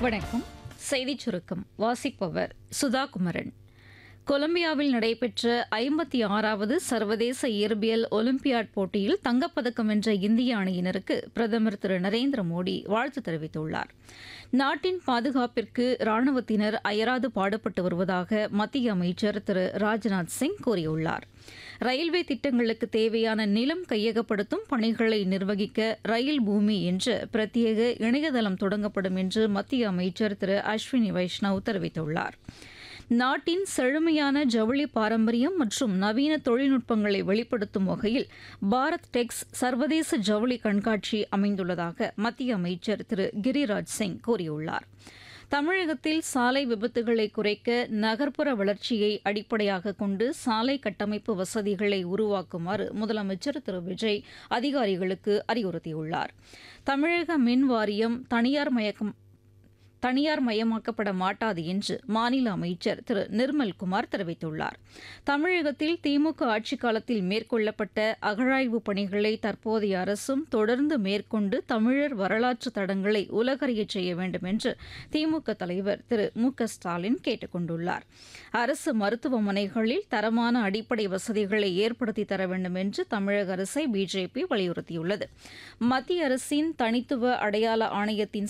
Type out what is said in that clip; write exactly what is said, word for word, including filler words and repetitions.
வணக்கம். செய்திச் சுருக்கம் வாசிப்பவர் சுதா குமரன். கொலம்பியாவில் நடைபெற்ற ஐம்பத்தி ஆறாவது சர்வதேச இயற்பியல் ஒலிம்பியாட் போட்டியில் தங்கப்பதக்கம் வென்ற இந்திய அணியினருக்கு பிரதமர் திரு நரேந்திர மோடி வாழ்த்து தெரிவித்துள்ளார். நாட்டின் பாதுகாப்பிற்கு ராணுவத்தினர் அயராது பாடுபட்டு வருவதாக மத்திய அமைச்சர் திரு ராஜ்நாத் சிங் கூறியுள்ளார். ரயில்வே திட்டங்களுக்கு தேவையான நிலம் கையகப்படுத்தும் பணிகளை நிர்வகிக்க ரயில் பூமி என்ற பிரத்யேக இணையதளம் தொடங்கப்படும் என்று மத்திய அமைச்சர் திரு அஸ்வினி வைஷ்ணவ் தெரிவித்துள்ளார். நாட்டின் செழுமையான ஜவுளி பாரம்பரியம் மற்றும் நவீன தொழில்நுட்பங்களை வெளிப்படுத்தும் வகையில் பாரத் டெக்ஸ் சர்வதேச ஜவுளி கண்காட்சி அமைந்துள்ளதாக மத்திய அமைச்சர் திரு கிரிராஜ் சிங் கூறியுள்ளார். தமிழகத்தில் சாலை விபத்துகளை குறைக்க நகர்ப்புற வளர்ச்சியை அடிப்படையாக கொண்டு சாலை கட்டமைப்பு வசதிகளை உருவாக்குமாறு முதலமைச்சர் திரு விஜய் அதிகாரிகளுக்கு அறிவுறுத்தியுள்ளார். தமிழக மின் வாரியம் தனியார் மயக்கம் தனியார் மயமாக்கப்பட மாட்டாது என்று மாநில அமைச்சர் திரு நிர்மல்குமார் தெரிவித்துள்ளார். தமிழகத்தில் திமுக ஆட்சிக் காலத்தில் மேற்கொள்ளப்பட்ட அகழாய்வு பணிகளை தற்போதைய அரசும் தொடர்ந்து மேற்கொண்டு தமிழர் வரலாற்று தடங்களை உலகறியச் செய்ய வேண்டும் என்று திமுக தலைவர் திரு மு க ஸ்டாலின் கேட்டுக் கொண்டுள்ளார். அரசு மருத்துவமனைகளில் தரமான அடிப்படை வசதிகளை ஏற்படுத்தி தர வேண்டும் என்று தமிழக அரசை பிஜேபி வலியுறுத்தியுள்ளது. மத்திய அரசின் தனித்துவ அடையாள ஆணையத்தின்